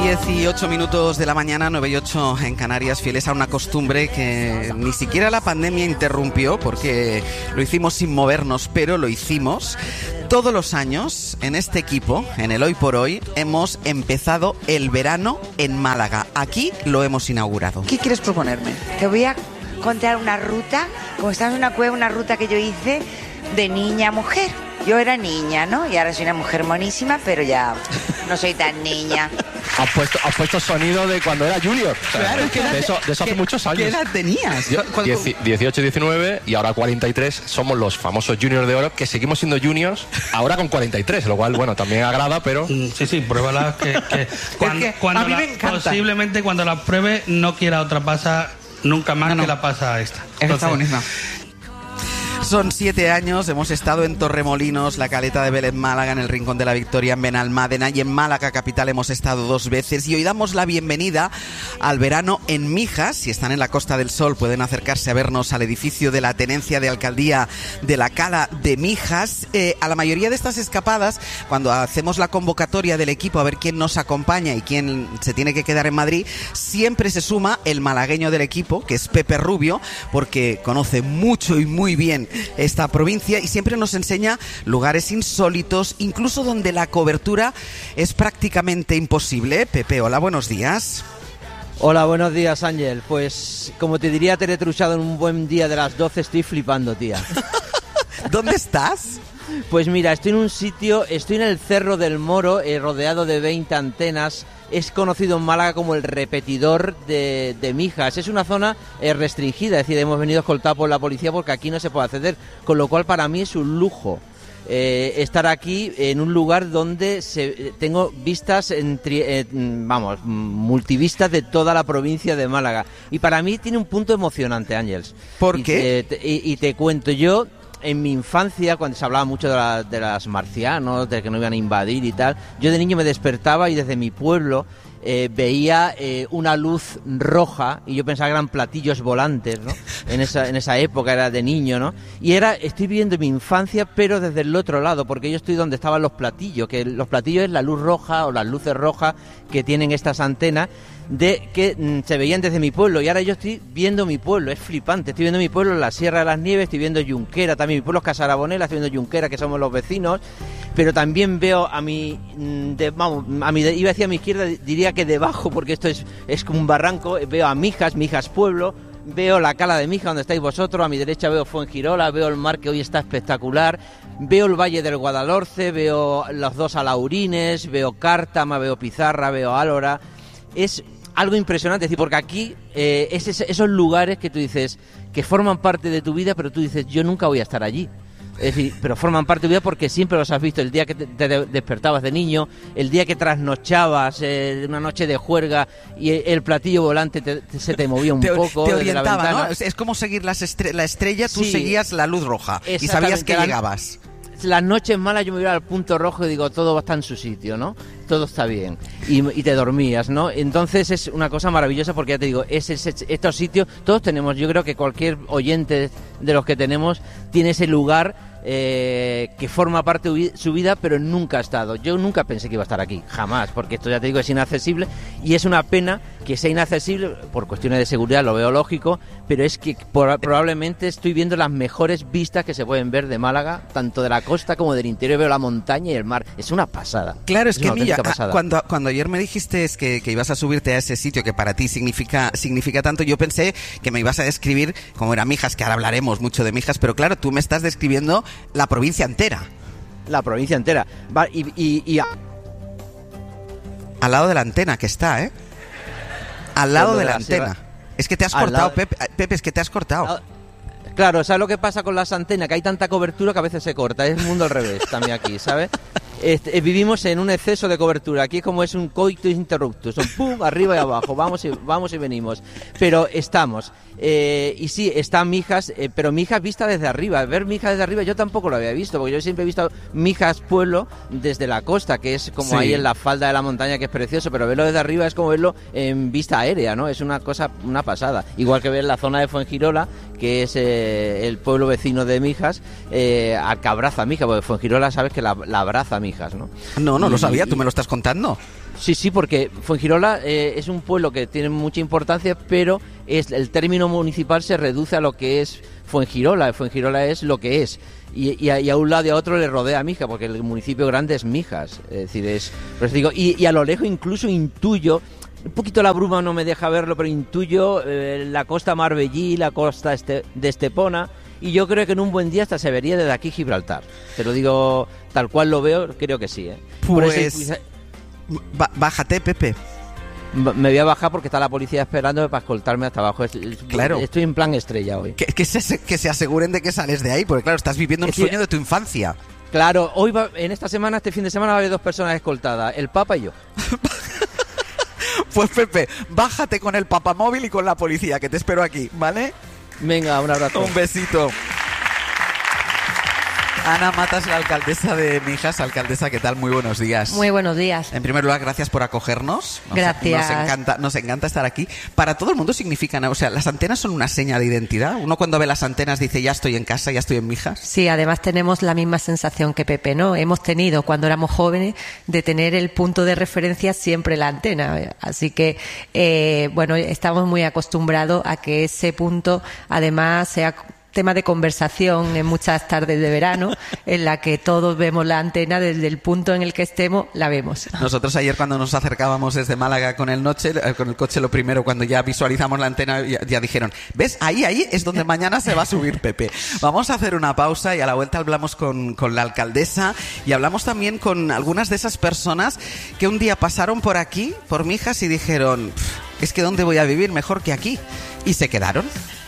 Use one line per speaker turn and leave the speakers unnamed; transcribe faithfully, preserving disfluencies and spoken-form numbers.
dieciocho minutos de la mañana, nueve y ocho en Canarias, fieles a una costumbre que ni siquiera la pandemia interrumpió, porque lo hicimos sin movernos, pero lo hicimos. Todos los años, en este equipo, en el Hoy por Hoy, hemos empezado el verano en Málaga. Aquí lo hemos inaugurado.
¿Qué quieres proponerme?
Te voy a contar una ruta, como estamos en una cueva, una ruta que yo hice de niña a mujer. Yo era niña, ¿no? Y ahora soy una mujer monísima, pero ya no soy tan niña.
Has puesto, has puesto sonido de cuando era junior. O sea,
Claro, ¿qué edad
de eso, de eso hace
qué-
muchos años.
¿Qué edad tenías?
Yo,
¿Cuándo-
dieci- dieciocho, diecinueve y ahora cuarenta y tres. Somos los famosos juniors de oro, que seguimos siendo juniors ahora con cuarenta y tres, lo cual, bueno, también agrada, pero...
Sí, sí, pruébala que, que cuando,
que
cuando
a mí
la-
me encanta.
posiblemente cuando la pruebe no quiera otra pasa nunca más
No, no.
que la pasa esta.
Está
Entonces,
buenísima. Son siete años, hemos estado en Torremolinos, la Caleta de Vélez, Málaga, en el Rincón de la Victoria, en Benalmádena, y en Málaga capital hemos estado dos veces, y hoy damos la bienvenida al verano en Mijas. Si están en la Costa del Sol pueden acercarse a vernos al edificio de la Tenencia de Alcaldía de la Cala de Mijas. Eh, a la mayoría de estas escapadas, cuando hacemos la convocatoria del equipo a ver quién nos acompaña y quién se tiene que quedar en Madrid, siempre se suma el malagueño del equipo, que es Pepe Rubio, porque conoce mucho y muy bien esta provincia y siempre nos enseña lugares insólitos, incluso donde la cobertura es prácticamente imposible. Pepe, hola, buenos días.
Hola, buenos días, Ángel. Pues, como te diría Tere Truchado en un buen día de las doce, estoy flipando, tía.
¿Dónde estás?
Pues mira, estoy en un sitio, estoy en el Cerro del Moro, eh, rodeado de veinte antenas. Es conocido en Málaga como el repetidor de, de Mijas. Es una zona eh, restringida, es decir, hemos venido escoltados por la policía porque aquí no se puede acceder, con lo cual para mí es un lujo eh, estar aquí en un lugar donde se, tengo vistas, en tri, eh, vamos, multivistas de toda la provincia de Málaga. Y para mí tiene un punto emocionante, Ángels.
¿Por
Y
qué?
te- te- y, y te cuento, yo... En mi infancia, cuando se hablaba mucho de, la, de las marcianos, de que no iban a invadir y tal, yo de niño me despertaba y desde mi pueblo eh, veía eh, una luz roja y yo pensaba que eran platillos volantes, ¿no? En esa, en esa época era de niño, ¿no? Y era, estoy viviendo mi infancia, pero desde el otro lado, porque yo estoy donde estaban los platillos, que los platillos es la luz roja o las luces rojas que tienen estas antenas, de que mm, se veían desde mi pueblo, y ahora yo estoy viendo mi pueblo, es flipante, estoy viendo mi pueblo en la Sierra de las Nieves, estoy viendo Junquera, también mi pueblo es Casarabonela, estoy viendo Junquera, que somos los vecinos, pero también veo a mi, mm, de, vamos, a mi, de, iba a decir a mi izquierda, diría que debajo, porque esto es, es como un barranco, veo a Mijas, Mijas Pueblo, veo la Cala de Mijas, donde estáis vosotros, a mi derecha veo Fuengirola, veo el mar que hoy está espectacular, veo el Valle del Guadalhorce, veo los dos Alaurines, veo Cártama, veo Pizarra, veo Álora, es algo impresionante, es decir, porque aquí eh, es ese, esos lugares que tú dices, que forman parte de tu vida, pero tú dices, yo nunca voy a estar allí. Es decir, pero forman parte de tu vida porque siempre los has visto, el día que te, te despertabas de niño, el día que trasnochabas, eh, una noche de juerga y el, el platillo volante te, te, se te movía un
Te,
poco
te
desde la
orientaba,
ventana.
¿no? Es, es como seguir las estre- la estrella, tú
Sí.
seguías la luz roja y sabías
Exactamente,
que
la-
llegabas.
Las noches malas yo me iba al punto rojo y digo, todo está en su sitio, ¿no? Todo está bien. Y, y te dormías, ¿no? Entonces es una cosa maravillosa porque ya te digo, es, es- es- estos sitios, todos tenemos, yo creo que cualquier oyente de los que tenemos tiene ese lugar eh, que forma parte de su vida, pero nunca ha estado. Yo nunca pensé que iba a estar aquí, jamás, porque esto ya te digo es inaccesible y es una pena que sea inaccesible por cuestiones de seguridad, lo veo lógico, pero es que por- probablemente estoy viendo las mejores vistas que se pueden ver de Málaga, tanto de la costa como del interior, veo la montaña y el mar, es una pasada.
Claro, es,
Es
que
una
mira,
auténtica
ah,
pasada.
cuando, cuando ayer me dijiste es que, que ibas a subirte a ese sitio que para ti significa, significa tanto, yo pensé que me ibas a describir como era Mijas, que ahora hablaremos mucho de Mijas, pero claro, tú me estás describiendo la provincia entera.
La provincia entera. Va, y, y, y a-
Al lado de la antena que está, ¿eh? Al lado
Por lo
de
de
la
la
antena.
sierra.
Es que te has
Al
cortado,
lado-
Pepe, Pepe, es que te has cortado.
Ah, Claro, ¿sabes lo que pasa con las antenas? Que hay tanta cobertura que a veces se corta. Es el mundo al revés también aquí, ¿sabes? Este, eh, vivimos en un exceso de cobertura. Aquí es como es un coitus interruptus. Son pum, arriba y abajo. Vamos y, vamos y venimos. Pero estamos. Eh, y sí, están Mijas, eh, pero Mijas vista desde arriba. Ver Mijas desde arriba yo tampoco lo había visto, porque yo siempre he visto Mijas Pueblo desde la costa, que es como
Sí.
ahí en la falda de la montaña, que es precioso, pero verlo desde arriba es como verlo en vista aérea, ¿no? Es una cosa, una pasada. Igual que ver la zona de Fuengirola, que es eh, el pueblo vecino de Mijas, eh, al que abraza Mijas, porque Fuengirola sabes que la, la abraza Mijas, ¿no?
No, no lo
Y-
sabía,
y-
tú me lo estás contando.
Sí, sí, porque Fuengirola eh, es un pueblo que tiene mucha importancia, pero es el término municipal se reduce a lo que es Fuengirola. Fuengirola es lo que es. Y, y, a, y a un lado y a otro le rodea Mijas, porque el municipio grande es Mijas. Es decir, es. Por eso digo, y, y a lo lejos incluso intuyo. Un poquito la bruma no me deja verlo, pero intuyo eh, la costa Marbellí, la costa este, de Estepona, y yo creo que en un buen día hasta se vería desde aquí Gibraltar. Te lo digo tal cual lo veo, creo que sí. ¿eh?
Pues
eso,
b- bájate, Pepe.
Me voy a bajar porque está la policía esperándome para escoltarme hasta abajo.
Claro.
Estoy en plan estrella hoy.
Que, que, se, que se aseguren de que sales de ahí, porque claro, estás viviendo un
Sí.
sueño de tu infancia.
Claro, hoy va, en esta semana, este fin de semana va a haber dos personas escoltadas, el Papa y yo.
Pues Pepe, bájate con el papamóvil y con la policía, que te espero aquí, ¿vale?
Venga, un abrazo.
Un besito. Ana Matas, la alcaldesa de Mijas. Alcaldesa, ¿qué tal? Muy buenos días.
Muy buenos días.
En primer lugar, gracias por acogernos. Nos,
Gracias.
Nos encanta, nos encanta estar aquí. Para todo el mundo significan, o sea, las antenas son una seña de identidad. Uno cuando ve las antenas dice, ya estoy en casa, ya estoy en Mijas.
Sí, además tenemos la misma sensación que Pepe, ¿no? Hemos tenido, cuando éramos jóvenes, de tener el punto de referencia siempre la antena. Así que, eh, bueno, estamos muy acostumbrados a que ese punto, además, sea tema de conversación en muchas tardes de verano, en la que todos vemos la antena desde el punto en el que estemos, la vemos.
Nosotros ayer cuando nos acercábamos desde Málaga con el noche, eh, con el coche, lo primero, cuando ya visualizamos la antena, ya, ya dijeron, ¿ves? Ahí, ahí es donde mañana se va a subir Pepe. Vamos a hacer una pausa y a la vuelta hablamos con, con la alcaldesa y hablamos también con algunas de esas personas que un día pasaron por aquí, por Mijas, y dijeron, es que ¿dónde voy a vivir mejor que aquí? Y se quedaron.